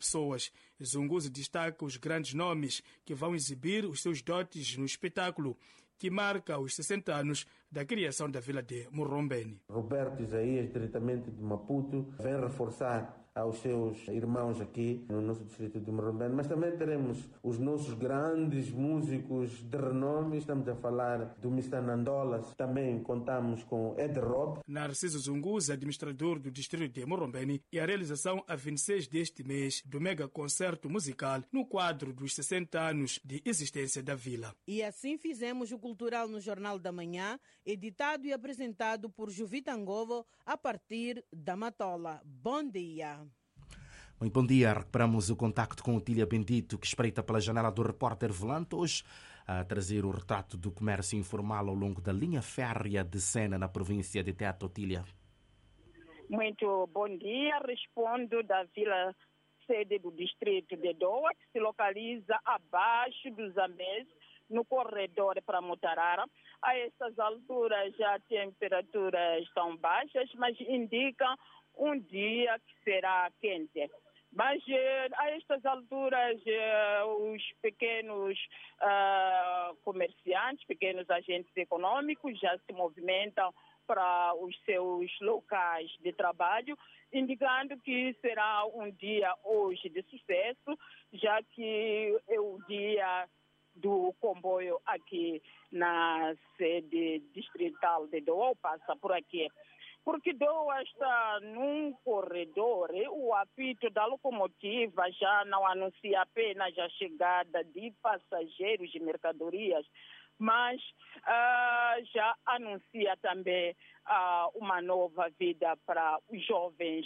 pessoas. Zunguzi destaca os grandes nomes que vão exibir os seus dotes no espetáculo, que marca os 60 anos da criação da vila de Murrumbeni. Roberto Isaías, diretamente de Maputo, vem reforçar aos seus irmãos aqui no nosso distrito de Murrumbeni, mas também teremos os nossos grandes músicos de renome. Estamos a falar do Mr. Nandolas, também contamos com Ed Rob. Narciso Zunguzi, administrador do distrito de Murrumbeni, e a realização a 26 deste mês do mega concerto musical no quadro dos 60 anos de existência da vila. E assim fizemos o Cultural no Jornal da Manhã, editado e apresentado por Juvita Ngovo a partir da Matola. Bom dia. Muito bom dia. Recuperamos o contacto com o Tília Bendito, que espreita pela janela do repórter Volante, hoje a trazer o retrato do comércio informal ao longo da linha férrea de Sena, na província de Tete. Tília. Muito bom dia. Respondo da vila sede do distrito de Doa, que se localiza abaixo do Zambeze, no corredor para Mutarara. A essas alturas já as temperaturas estão baixas, mas indicam um dia que será quente. Mas a estas alturas os pequenos comerciantes, pequenos agentes econômicos já se movimentam para os seus locais de trabalho, indicando que será um dia hoje de sucesso, já que é o dia do comboio aqui na sede distrital de Doa, passa por aqui. Porque Doa está num corredor, o apito da locomotiva já não anuncia apenas a chegada de passageiros e mercadorias, mas já anuncia também uma nova vida para os jovens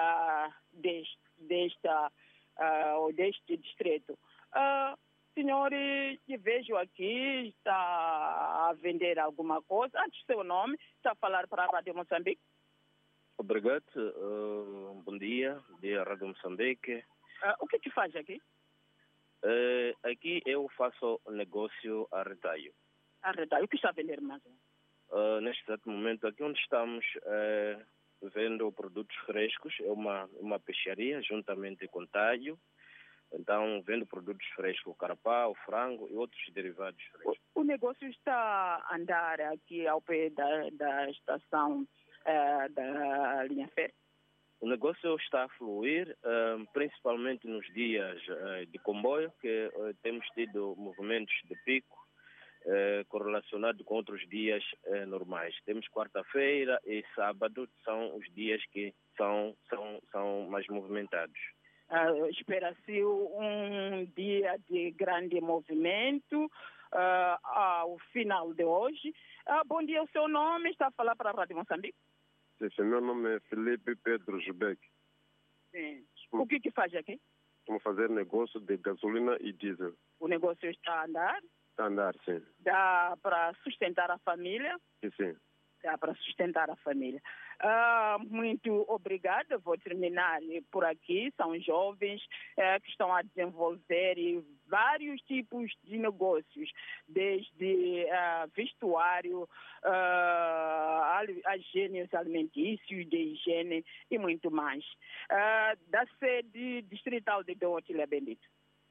deste distrito. Senhor, que vejo aqui, está a vender alguma coisa. Antes do seu nome, está a falar para a Rádio Moçambique. Obrigado. Bom dia Rádio Moçambique. O que faz aqui? Aqui eu faço negócio a retalho. A retalho? O que está a vender mais? Neste exato momento, aqui onde estamos, vendo produtos frescos, é uma peixaria juntamente com talho. Então, vendo produtos frescos, o carapá, o frango e outros derivados frescos. O negócio está a andar aqui ao pé da estação da linha férrea? O negócio está a fluir, principalmente nos dias de comboio, que temos tido movimentos de pico correlacionado com outros dias normais. Temos quarta-feira e sábado, são os dias que são mais movimentados. Espera-se um dia de grande movimento ao final de hoje. Bom dia, o seu nome está a falar para a Rádio Moçambique? Sim, meu nome é Felipe Pedro Jubeck. Sim. O que faz aqui? Vamos fazer negócio de gasolina e diesel. O negócio está a andar? Está a andar, sim. Dá para sustentar a família? Sim. Dá para sustentar a família. Muito obrigada. Vou terminar por aqui. São jovens que estão a desenvolver vários tipos de negócios, desde vestuário, agênios alimentícios, de higiene e muito mais. Da sede distrital de Doa, Tília Bendito.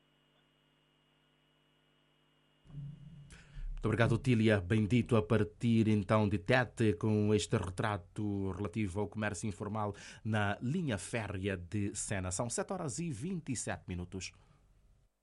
Muito obrigado, Tília Bendito, a partir então de Tete, com este retrato relativo ao comércio informal na linha férrea de Sena. São 7 horas e 27 minutos.